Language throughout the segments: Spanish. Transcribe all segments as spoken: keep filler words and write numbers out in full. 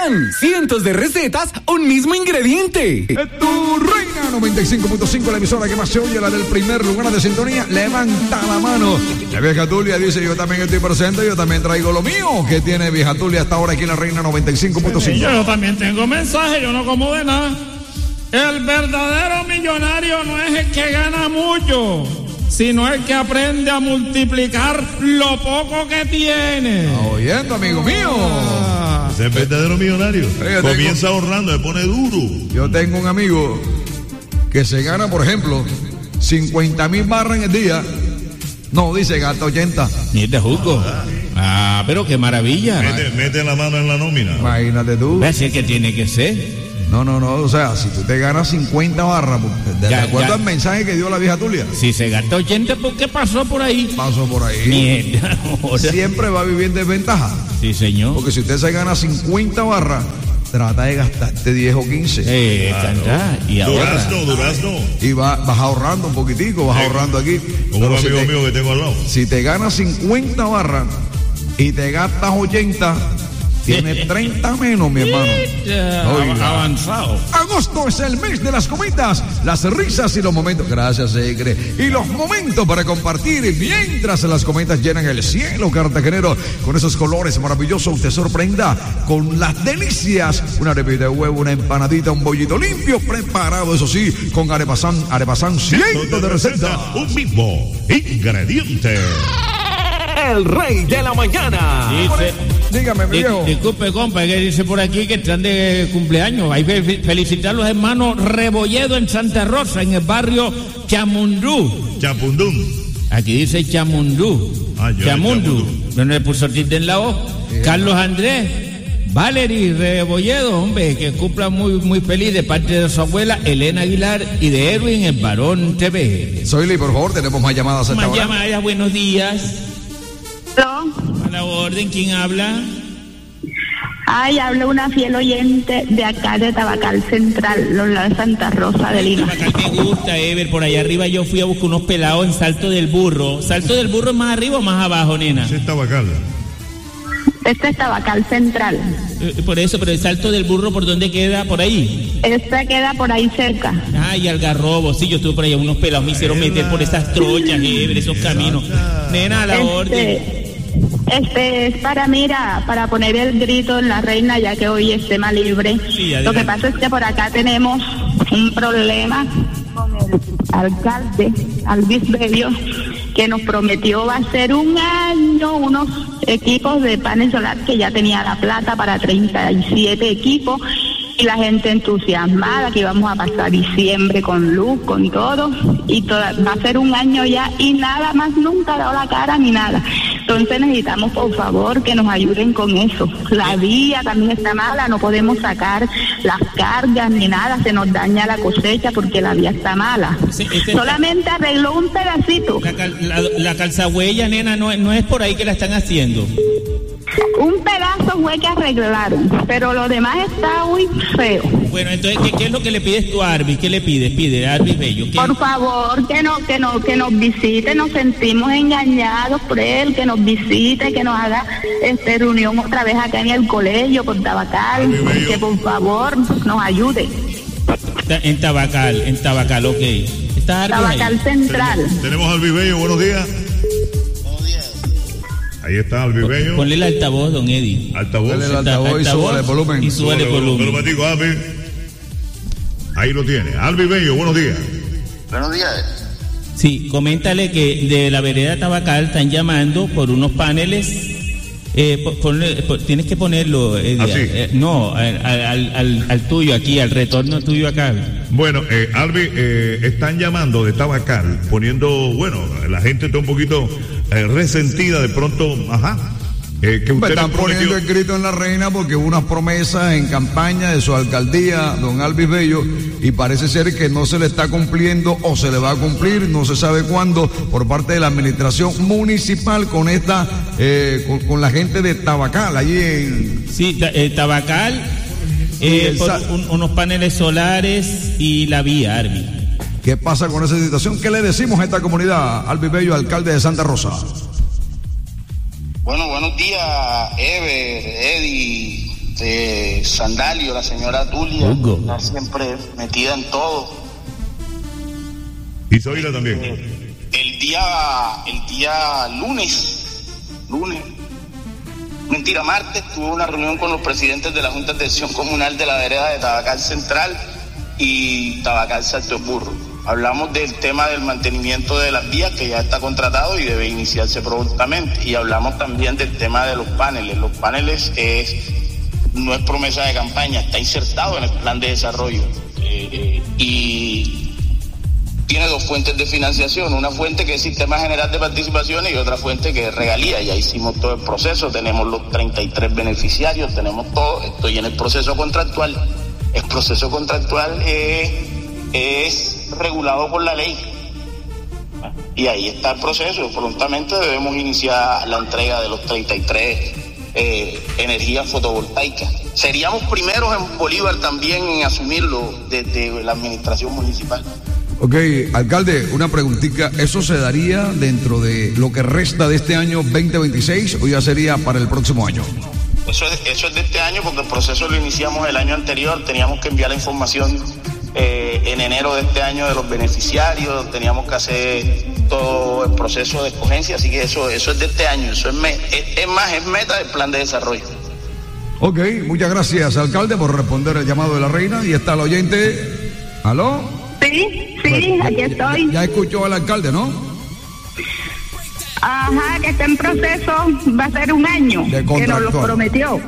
Pan, cientos de recetas, un mismo ingrediente. Tu Reina noventa y cinco punto cinco, la emisora que más se oye, la del primer lugar de sintonía. Levanta la mano. La vieja Tulia dice: yo también estoy presente, yo también traigo lo mío. ¿Qué tiene vieja Tulia hasta ahora aquí en la Reina noventa y cinco punto cinco? Yo también tengo mensaje, yo no como de nada. El verdadero millonario no es el que gana mucho, sino el que aprende a multiplicar lo poco que tiene. ¿Está oyendo, amigo mío? Ah. Ese es el verdadero millonario. Oye, Comienza tengo, ahorrando, se pone duro. Yo tengo un amigo que se gana, por ejemplo, cincuenta mil barras en el día. No, dice gasta ochenta. Ni te juzgo. Ah, pero qué maravilla. Mete, mete la mano en la nómina. Imagínate tú. ¿Ves que tiene que ser? No, no, no, o sea, si tú te ganas cincuenta barras, ¿de Ya, acuerdo ya. al mensaje que dio la vieja Tulia? Si se gasta ochenta, ¿por qué pasó por ahí? Pasó por ahí. Mierda. Ahora. Siempre va a vivir en desventaja. Sí, señor. Porque si usted se gana cincuenta barras, trata de gastarte diez o quince. Eh, Claro. canta. Y ahora. Durazno, durazno. Y va, vas ahorrando un poquitico, vas Sí. ahorrando aquí. Como un Pero si amigo te, mío que tengo al lado. si te ganas cincuenta barras y te gastas ochenta, tienes treinta menos, mi hermano. Ya, Oiga. avanzado. Agosto es el mes de las comidas, las risas y los momentos. Gracias, Segre. Y los momentos para compartir mientras las cometas llenan el cielo cartagenero con esos colores maravillosos. Usted sorprenda con las delicias. Una arepita de huevo, una empanadita, un bollito limpio, preparado, eso sí, con arepasán, arepasán, cientos de recetas. Un mismo ingrediente. El rey de la mañana. Dice, Dígame, mi di- viejo. disculpe, compa, que dice por aquí que están de cumpleaños. Hay que fe- felicitar a los hermanos Rebolledo en Santa Rosa, en el barrio Chamundú. Chapundún. Aquí dice Chamundú. Ah, yo Chamundú. Chamundú. ¿No le puso tilde en la O? Carlos Andrés. Valery Rebolledo, hombre, que cumpla muy, muy feliz de parte de su abuela Elena Aguilar y de Erwin, el varón T V. Soy Lee, por favor, tenemos más llamadas a esta Más hora. llamadas, buenos días. ¿No? A la orden, ¿quién habla? Ay, habla una fiel oyente de acá de Tabacal Central, los lados de Santa Rosa de Lima. Tabacal me gusta, Ever. Por allá arriba yo fui a buscar unos pelados en Salto del Burro. ¿Salto del Burro es más arriba o más abajo, nena? Ese está bacán. Este es Tabacal Central. Eh, por eso, pero el Salto del Burro, ¿por dónde queda? Por ahí. Este queda por ahí cerca. Ay, Algarrobo. Sí, yo estuve por allá. Unos pelados me hicieron meter por esas trochas, Ever, esos caminos. Nena, a la orden. Este, este es para, mira, para poner el grito en la reina, ya que hoy es tema libre. Sí, Lo que adelante. pasa es que por acá tenemos un problema con el alcalde, Alvis Bello, que nos prometió va a ser un año unos equipos de paneles solar, que ya tenía la plata para treinta y siete equipos, y la gente entusiasmada que íbamos a pasar diciembre con luz, con todo, y toda, va a ser un año ya y nada más, nunca ha dado la cara ni nada. Entonces necesitamos, por favor, que nos ayuden con eso. La vía también está mala, no podemos sacar las cargas ni nada, se nos daña la cosecha porque la vía está mala. Sí, este- Solamente arregló un pedacito, La, cal- la, la calzahuella, nena, no, no es por ahí que la están haciendo. un pedazo fue que arreglaron, pero lo demás está muy feo. Bueno, entonces, ¿qué, qué es lo que le pides tú a Arby? ¿Qué le pides? Pide a Arby Bello. ¿Qué? Por favor, que no, que no, que nos visite, nos sentimos engañados por él, que nos visite, que nos haga este reunión otra vez acá en el colegio por Tabacal, que por favor nos ayude. Ta- En Tabacal, en Tabacal, ok. ¿Está Arby ahí? Tabacal Central. Tenemos al Viveño, buenos días. Ahí está el Viveño. Ponle el altavoz, don Eddie. Altavoz. Ponle el altavoz y súbale el volumen. Y súbale el volumen. Pero me digo, Albi. Ahí lo tiene. Albi Bello, buenos días. Buenos días. Sí, coméntale que de la vereda Tabacal están llamando por unos paneles. Eh, po- ponle- po- tienes que ponerlo, Eddie. ¿Ah, sí? Eh, no, al, al, al, al tuyo aquí, al retorno tuyo acá. Bueno, eh, Albi, eh, están llamando de Tabacal, poniendo, bueno, la gente está un poquito eh, resentida de pronto, ajá. Eh, que Me usted están le prometió- poniendo el grito en la reina porque hubo unas promesas en campaña de su alcaldía, don Alvis Bello, y parece ser que no se le está cumpliendo o se le va a cumplir, no se sabe cuándo, por parte de la administración municipal con esta, eh, con, con la gente de Tabacal, allí en... Sí, ta- eh, Tabacal, Y eh, el por sa- un- unos paneles solares y la vía, Arby. ¿Qué pasa con esa situación? ¿Qué le decimos a esta comunidad, Alvis Bello, alcalde de Santa Rosa? Bueno, buenos días, Ever, Eddie, eh, Sandalio, la señora Tulia, está siempre metida en todo. Y Zoila también. Eh, el día, el día lunes, lunes, mentira, martes, tuve una reunión con los presidentes de la Junta de Acción Comunal de la vereda de Tabacal Central y Tabacal Salto Burro. Hablamos del tema del mantenimiento de las vías, que ya está contratado y debe iniciarse prontamente. Y hablamos también del tema de los paneles. Los paneles es, no es promesa de campaña, está insertado en el plan de desarrollo. Eh, eh, y tiene dos fuentes de financiación, una fuente que es Sistema General de Participaciones y otra fuente que es regalía. Ya hicimos todo el proceso, tenemos los treinta y tres beneficiarios, tenemos todo, estoy en el proceso contractual. El proceso contractual eh, es regulado por la ley y ahí está el proceso. Prontamente debemos iniciar la entrega de los treinta y tres eh, energías fotovoltaicas. Seríamos primeros en Bolívar también en asumirlo desde la administración municipal. Ok, alcalde, una preguntita, ¿eso se daría dentro de lo que resta de este año veinte veintiséis o ya sería para el próximo año? Eso es, eso es de este año porque el proceso lo iniciamos el año anterior, teníamos que enviar la información eh, en enero de este año de los beneficiarios, teníamos que hacer todo el proceso de escogencia, así que eso, eso es de este año, eso es, me, es, es más, es meta del plan de desarrollo. Ok, muchas gracias, alcalde, por responder el llamado de la reina. Y está el oyente. ¿Aló? Sí, sí, Bueno, aquí estoy. Ya, ya escuchó al alcalde, ¿no? Ajá, que está en proceso, va a ser un año, De que nos lo contractual. prometió.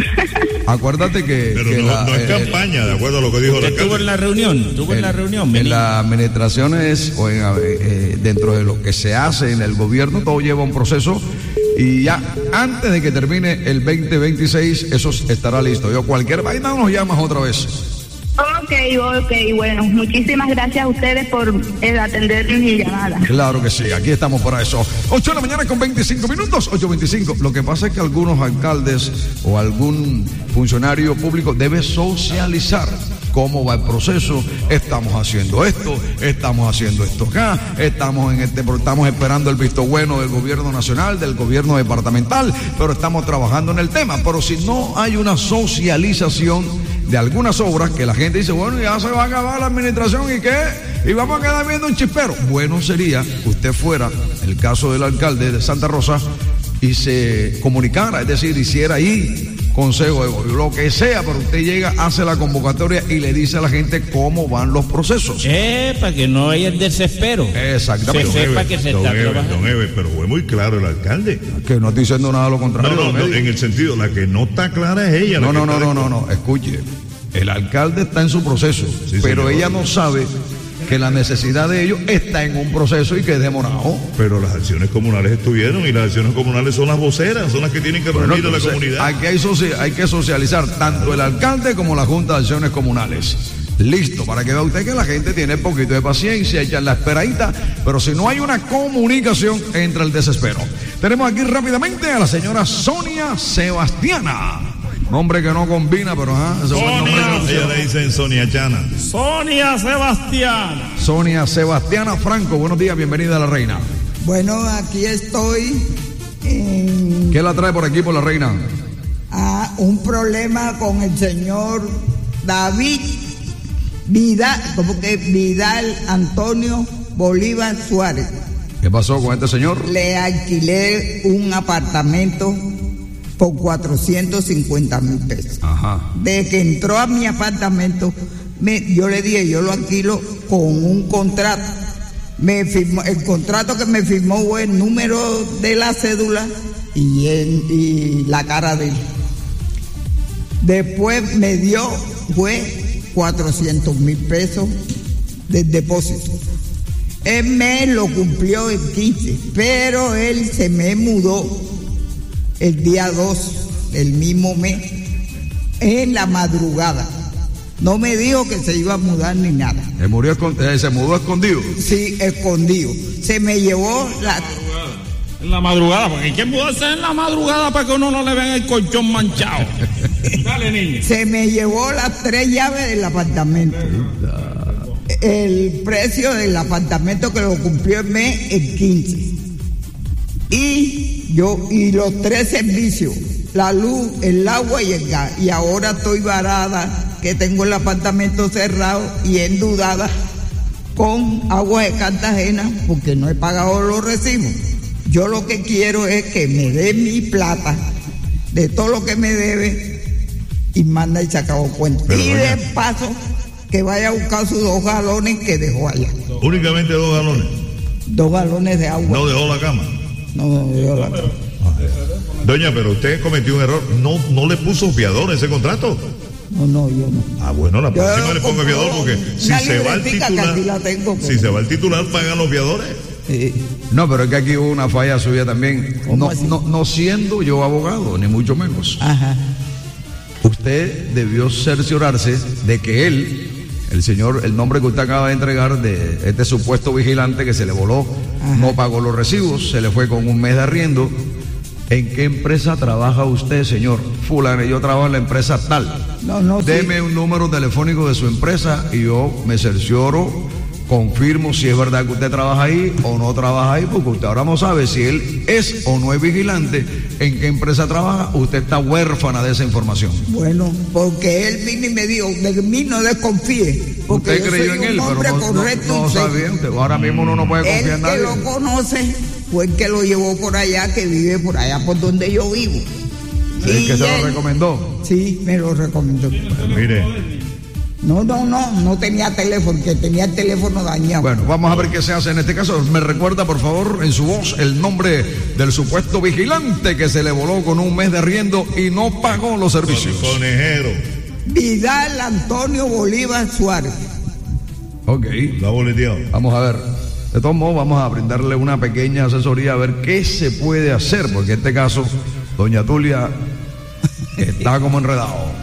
Acuérdate que... Pero que no, la, no es eh, campaña, de acuerdo a lo que dijo el Estuvo en alcalde. la reunión, estuvo en la reunión. En vení. las administraciones o en, eh, dentro de lo que se hace en el gobierno, todo lleva un proceso y ya antes de que termine el veinte veintiséis, eso estará listo. Yo cualquier vaina nos llamas otra vez. Ok, ok, bueno, muchísimas gracias a ustedes por eh, atender mi llamada. Claro que sí, aquí estamos para eso. ocho de la mañana con veinticinco minutos, ocho veinticinco. Lo que pasa es que algunos alcaldes o algún funcionario público debe socializar cómo va el proceso. Estamos haciendo esto, estamos haciendo esto acá, estamos en este, estamos esperando el visto bueno del gobierno nacional, del gobierno departamental, pero estamos trabajando en el tema. Pero si no hay una socialización de algunas obras que la gente dice, bueno, ya se va a acabar la administración y qué, y vamos a quedar viendo un chispero. Bueno sería que usted fuera, el caso del alcalde de Santa Rosa, y se comunicara, es decir, hiciera ahí consejo de gobierno, lo que sea, pero usted llega, hace la convocatoria y le dice a la gente cómo van los procesos. Eh, para que no haya el desespero. Exactamente. Se sepa que se don está Ever, trabajando. don Ever, pero fue muy claro el alcalde. Que no estoy diciendo nada de lo contrario. No, no, no, en el sentido, la que no está clara es ella. No, la no, que no, está no, de- no, no, escuche. El alcalde está en su proceso, Sí, pero señor. ella no sabe que la necesidad de ellos está en un proceso y que es demorado. Pero las acciones comunales estuvieron y las acciones comunales son las voceras, son las que tienen que Bueno, reunir a la entonces, comunidad. Aquí hay, soci- hay que socializar tanto el alcalde como la Junta de Acciones Comunales. Listo, para que vea usted que la gente tiene un poquito de paciencia, echan la esperadita, pero si no hay una comunicación, entra el desespero. Tenemos aquí rápidamente a la señora Sonia Sebastiana. Nombre que no combina, pero ajá, ese fue el nombre que le Ella pusieron. le dicen Sonia Chana. Sonia Sebastián. Sonia Sebastiana Franco, buenos días, bienvenida a la reina. Bueno, aquí estoy en ¿Qué la trae por aquí por la reina? a un problema con el señor David Vidal, como que Vidal Antonio Bolívar Suárez. ¿Qué pasó con este señor? Le alquilé un apartamento por cuatrocientos cincuenta mil pesos. Ajá. De que entró a mi apartamento, me, yo le dije, yo lo alquilo con un contrato. Me firmó, el contrato que me firmó fue el número de la cédula y, el, y la cara de él. Después me dio, fue cuatrocientos mil pesos del depósito. El mes lo cumplió el quince, pero él se me mudó el día dos del mismo mes, en la madrugada. No me dijo que se iba a mudar ni nada. Se, murió escon- eh, se mudó escondido. Sí, escondido. Se me llevó la... En la madrugada, porque hay que mudarse en la madrugada para que uno no le vea el colchón manchado. Dale, niña. Se me llevó las tres llaves del apartamento. El precio del apartamento que lo cumplió el mes el quince. Y yo, y los tres servicios, la luz, el agua y el gas. Y ahora estoy varada, que tengo el apartamento cerrado y endeudada con agua de Cartagena porque no he pagado los recibos. Yo lo que quiero es que me dé mi plata de todo lo que me debe y manda y se acabó cuenta. Pero, y doña, de paso que vaya a buscar sus dos galones que dejó allá. Únicamente dos galones. Dos galones de agua. No dejó la cama. No, no dejó la cama. Doña, pero usted cometió un error. No, no le puso fiador en ese contrato. No, no, yo no. Ah, bueno, la Yo próxima le pongo compro fiador porque si una se va el libretica que titular, aquí la tengo, si pero- se va el titular, pagan los fiadores. Sí. No, pero es que aquí hubo una falla suya también. ¿Cómo No, así? no, no siendo yo abogado, ni mucho menos. Ajá. Usted debió cerciorarse de que él, el señor, el nombre que usted acaba de entregar de este supuesto vigilante que se le voló, Ajá. no pagó los recibos, se le fue con un mes de arriendo. ¿En qué empresa trabaja usted, señor? Fulano, yo trabajo en la empresa tal. No, no, sí. Deme un número telefónico de su empresa y yo me cercioro, confirmo si es verdad que usted trabaja ahí o no trabaja ahí, porque usted ahora no sabe si él es o no es vigilante, en qué empresa trabaja, usted está huérfana de esa información. Bueno, porque él vino y me dijo, de mí no desconfíe, porque Usted yo creyó soy en un él, pero hombre no, no, correcto no y serio. sabía. Usted- ahora mismo uno no puede confiar El en que nadie. lo conoce fue el que lo llevó por allá, que vive por allá por donde yo vivo. El Y que se él- lo recomendó. Sí, me lo recomendó. Mire, No, no, no, no tenía teléfono, que tenía el teléfono dañado. Bueno, vamos a ver qué se hace en este caso. Me recuerda, por favor, en su voz, el nombre del supuesto vigilante que se le voló con un mes de arriendo y no pagó los servicios. conejero, Vidal Antonio Bolívar Suárez. Ok, la boleteado. vamos a ver. De todos modos, vamos a brindarle una pequeña asesoría a ver qué se puede hacer, porque en este caso, doña Tulia está como enredado.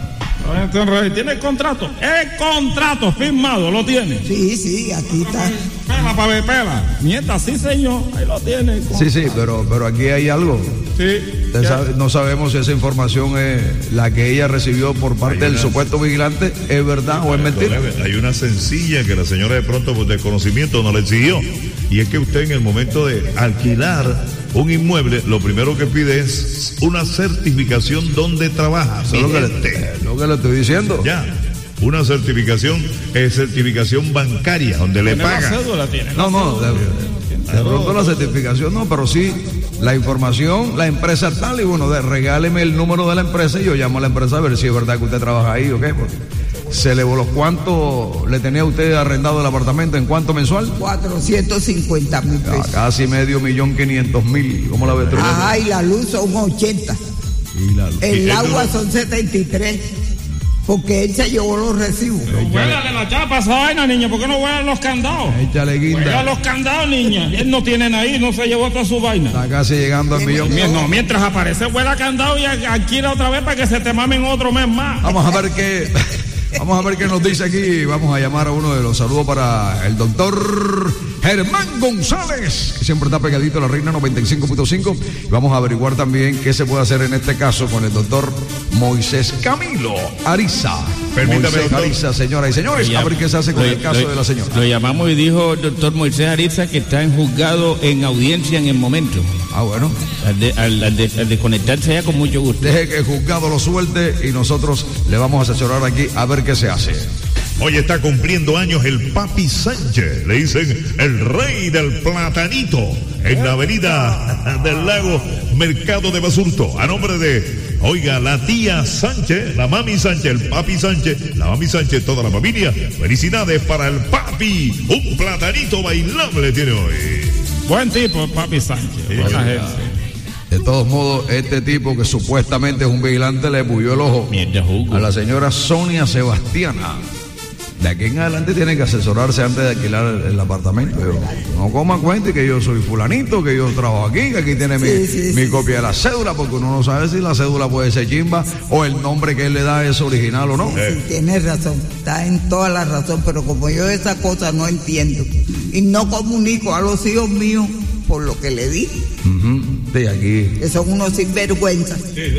¿Tiene el contrato? El contrato firmado, lo tiene. Sí, sí, aquí está. Pela para ver, pela. Nieta, sí, señor. Ahí lo tiene. Sí, sí, pero, pero aquí hay algo. Sí. Usted sabe- no sabemos si esa información es la que ella recibió por parte Hay del una- supuesto vigilante, es verdad o es mentira. Hay una sencilla que la señora de pronto por desconocimiento no le exigió. Y es que usted en el momento de alquilar un inmueble, lo primero que pide es una certificación donde trabaja. Eso es lo que, vigente. le, es lo que le estoy diciendo. Ya, una certificación es certificación bancaria, donde le Tiene la paga. cédula, tiene. No, no, de, de pronto la certificación no, pero sí la información, la empresa tal, y bueno, de, regáleme el número de la empresa y yo llamo a la empresa a ver si es verdad que usted trabaja ahí o qué. Porque se le voló. ¿Cuánto le tenía usted arrendado el apartamento? ¿En cuánto mensual? cuatrocientos cincuenta mil Ah, pesos. casi medio millón quinientos mil. ¿Cómo la ves tú? Ajá, y la luz son ochenta. Y la- El ¿Y agua el- son setenta y tres. Porque él se llevó los recibos. Huélale la chapa a esa vaina, niña. ¿Por qué no huelan los candados? Échale Huela guinda. los candados, niña. Él no tiene ahí, no se llevó toda su vaina. Está casi llegando al millón. Mien- No, mientras aparece huela candado y a- alquila otra vez para que se te mamen otro mes más. Vamos a ver qué. Vamos a ver qué nos dice aquí. Vamos a llamar a uno de los saludos para el doctor Germán González, que siempre está pegadito a la Reina noventa y cinco punto cinco. Y vamos a averiguar también qué se puede hacer en este caso con el doctor Moisés Camilo Ariza. Permítame, Moisés doctor. Ariza, señoras y señores, a ver qué se hace con Lo- el caso lo- de la señora. Lo llamamos y dijo el doctor Moisés Ariza que está en juzgado en audiencia en el momento. Ah, bueno. Al, de- al- al de- al desconectarse ya con mucho gusto. Deje que el juzgado lo suelte y nosotros le vamos a asesorar aquí a ver qué se hace. Hoy está cumpliendo años el Papi Sánchez, le dicen el rey del platanito, en la avenida del lago Mercado de Basurto, a nombre de, oiga, la tía Sánchez, la mami Sánchez, el Papi Sánchez, la mami Sánchez, toda la familia. Felicidades para el Papi, un platanito bailable tiene hoy. Buen tipo, papi Sánchez. Buena gente. De todos modos, este tipo que supuestamente es un vigilante le puyó el ojo Mierda, jugo. a la señora Sonia Sebastiana. De aquí en adelante tiene que asesorarse antes de alquilar el, el apartamento. Yo, no coma cuenta que yo soy fulanito, que yo trabajo aquí, que aquí tiene mi, Sí, sí, mi sí, copia de la cédula, porque uno no sabe si la cédula puede ser chimba o el nombre que él le da es original o no. Sí, tienes razón, está en toda la razón, pero como yo esa cosa no entiendo y no comunico a los hijos míos por lo que le di, Ujú. Sí, aquí. que son unos sinvergüenzas.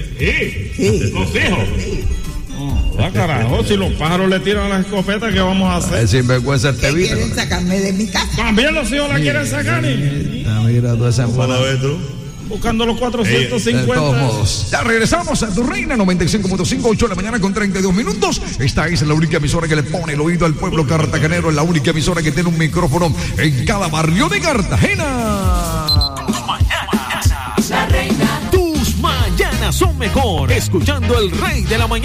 Sí, Sí. los hijos. Oh, va carajo, si los pájaros le tiran las escopetas, ¿qué vamos a hacer? El sinvergüenza Que te quieren sacarme de mi casa. También los hijos la quieren sacar, ni. Ah, mira toda esa Para ver tú. buscando los cuatrocientos De cincuenta. todos modos. Ya regresamos a Tu Reina, noventa y cinco punto cinco, ocho de la mañana con treinta y dos minutos. Esta es la única emisora que le pone el oído al pueblo cartagenero, la única emisora que tiene un micrófono en cada barrio de Cartagena. La Reina. Tus mañanas son mejor escuchando El Rey de la Mañana.